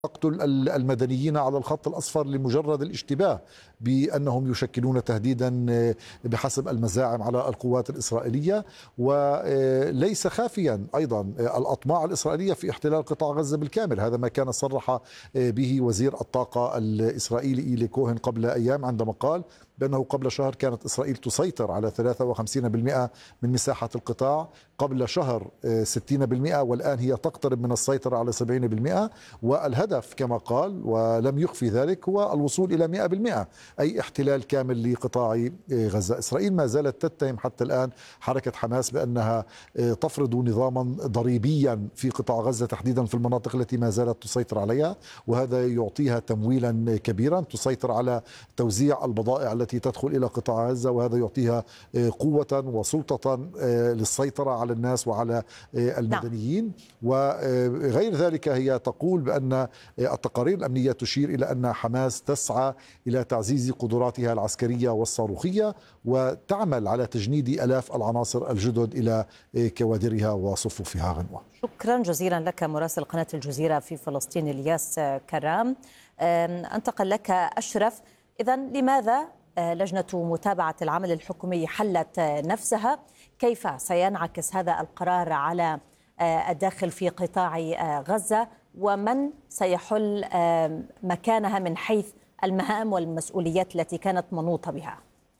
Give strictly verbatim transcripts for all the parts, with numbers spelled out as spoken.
تقتل المدنيين على الخط الأصفر لمجرد الاشتباه بأنهم يشكلون تهديدا بحسب المزاعم على القوات الإسرائيلية. وليس خافيا أيضا الأطماع الإسرائيلية في احتلال قطاع غزة بالكامل. هذا ما كان صرح به وزير الطاقة الإسرائيلي إيلي كوهن قبل أيام عندما قال بأنه قبل شهر كانت إسرائيل تسيطر على ثلاثة وخمسين بالمئة من مساحة القطاع، قبل شهر ستين بالمئة، والآن هي تقترب من السيطرة على سبعين بالمئة. والهدف كما قال ولم يخفي ذلك هو الوصول إلى مئة بالمئة، أي احتلال كامل لقطاع غزة. إسرائيل ما زالت تتهم حتى الآن حركة حماس بأنها تفرض نظاما ضريبيا في قطاع غزة تحديدا في المناطق التي ما زالت تسيطر عليها، وهذا يعطيها تمويلا كبيرا تسيطر على توزيع البضائع التي تدخل إلى قطاع غزة، وهذا يعطيها قوة وسلطة للسيطرة على الناس وعلى المدنيين. وغير ذلك هي تقول بأن التقارير الأمنية تشير إلى أن حماس تسعى إلى تعزيز قدراتها العسكرية والصاروخية وتعمل على تجنيد آلاف العناصر الجدد إلى كوادرها وصفوفها. غنوة، شكرا جزيلا لك مراسل قناة الجزيرة في فلسطين الياس كرام. انتقل لك أشرف. إذن لماذا لجنة متابعة العمل الحكومي حلت نفسها؟ كيف سينعكس هذا القرار على الداخل في قطاع غزة؟ ومن سيحل مكانها من حيث المهام والمسؤوليات التي كانت منوطة بها؟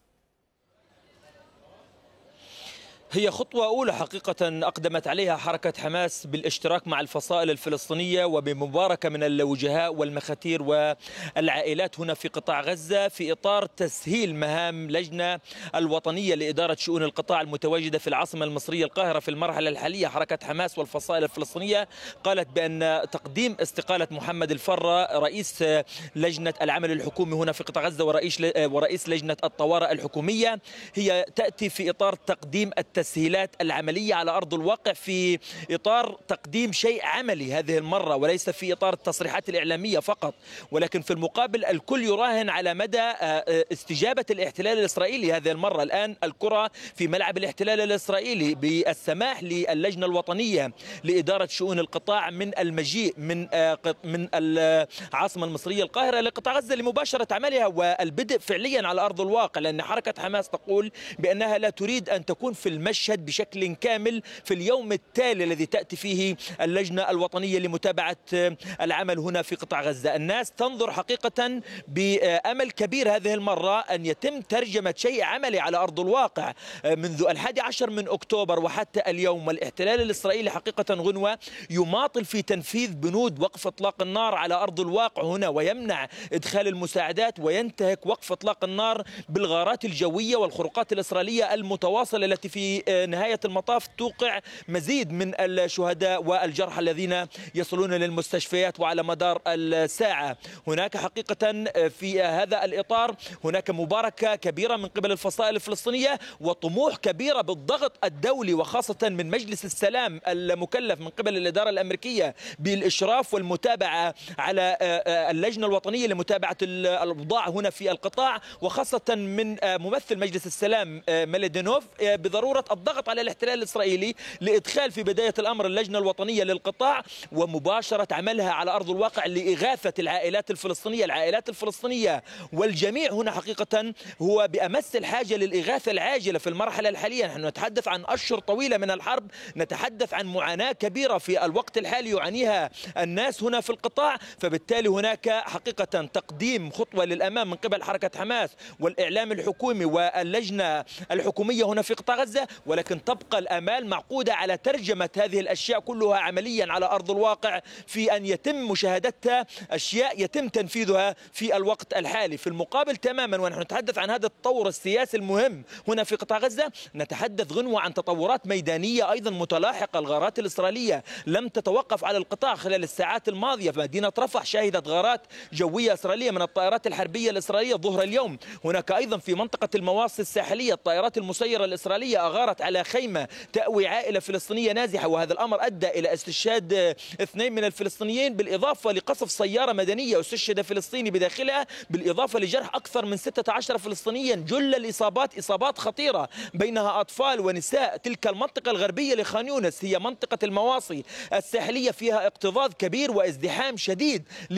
هي خطوة أولى حقيقة أقدمت عليها حركة حماس بالاشتراك مع الفصائل الفلسطينية وبمباركة من الوجهاء والمخاتير والعائلات هنا في قطاع غزة في إطار تسهيل مهام لجنة الوطنية لإدارة شؤون القطاع المتواجدة في العاصمة المصرية القاهرة. في المرحلة الحالية حركة حماس والفصائل الفلسطينية قالت بأن تقديم استقالة محمد الفرة رئيس لجنة العمل الحكومي هنا في قطاع غزة ورئيس ورئيس لجنة الطوارئ الحكومية هي تأتي في إطار تقديم التسهيل التسهيلات العملية على أرض الواقع، في إطار تقديم شيء عملي هذه المرة وليس في إطار التصريحات الإعلامية فقط. ولكن في المقابل الكل يراهن على مدى استجابة الاحتلال الإسرائيلي هذه المرة. الآن الكرة في ملعب الاحتلال الإسرائيلي بالسماح للجنة الوطنية لإدارة شؤون القطاع من المجيء من من العاصمة المصرية القاهرة لقطاع غزة لمباشرة عملها والبدء فعليا على أرض الواقع، لأن حركة حماس تقول بأنها لا تريد أن تكون في المشهد بشكل كامل في اليوم التالي الذي تأتي فيه اللجنة الوطنية لمتابعة العمل هنا في قطاع غزة. الناس تنظر حقيقة بأمل كبير هذه المرة أن يتم ترجمة شيء عملي على أرض الواقع. منذ الحادي عشر من أكتوبر وحتى اليوم الاحتلال الإسرائيلي حقيقة غنوة يماطل في تنفيذ بنود وقف إطلاق النار على أرض الواقع هنا ويمنع إدخال المساعدات وينتهك وقف إطلاق النار بالغارات الجوية والخروقات الإسرائيلية المتواصلة التي في نهاية المطاف توقع مزيد من الشهداء والجرحى الذين يصلون للمستشفيات وعلى مدار الساعة. هناك حقيقة في هذا الإطار هناك مباركة كبيرة من قبل الفصائل الفلسطينية وطموح كبيرة بالضغط الدولي وخاصة من مجلس السلام المكلف من قبل الإدارة الأمريكية بالإشراف والمتابعة على اللجنة الوطنية لمتابعة الأوضاع هنا في القطاع، وخاصة من ممثل مجلس السلام ميليدينوف بضرورة الضغط على الاحتلال الإسرائيلي لإدخال في بداية الأمر اللجنة الوطنية للقطاع ومباشرة عملها على أرض الواقع لإغاثة العائلات الفلسطينية. العائلات الفلسطينية والجميع هنا حقيقة هو بأمس الحاجة للإغاثة العاجلة في المرحلة الحالية. نحن نتحدث عن أشهر طويلة من الحرب، نتحدث عن معاناة كبيرة في الوقت الحالي يعانيها الناس هنا في القطاع، فبالتالي هناك حقيقة تقديم خطوة للأمام من قبل حركة حماس والإعلام الحكومي واللجنة الحكومية هنا في قطاع غزة. ولكن تبقى الآمال معقودة على ترجمة هذه الأشياء كلها عمليا على أرض الواقع في أن يتم مشاهدتها أشياء يتم تنفيذها في الوقت الحالي. في المقابل تماما ونحن نتحدث عن هذا التطور السياسي المهم هنا في قطاع غزة نتحدث غنوة عن تطورات ميدانية أيضا متلاحقة. الغارات الإسرائيلية لم تتوقف على القطاع خلال الساعات الماضية، مدينة رفح شهدت غارات جوية إسرائيلية من الطائرات الحربية الإسرائيلية ظهر اليوم. هناك أيضا في منطقة المواصي الساحلية الطائرات المسيرة الإسرائيلية أغارت على خيمة تأوي عائلة فلسطينية نازحة، وهذا الأمر أدى إلى استشهاد اثنين من الفلسطينيين بالإضافة لقصف سيارة مدنية واستشهد فلسطيني بداخلها، بالإضافة لجرح أكثر من ستة عشر فلسطينيا. جل الإصابات إصابات خطيرة بينها أطفال ونساء. تلك المنطقة الغربية لخان يونس هي منطقة المواصي الساحلية فيها اكتظاظ كبير وازدحام شديد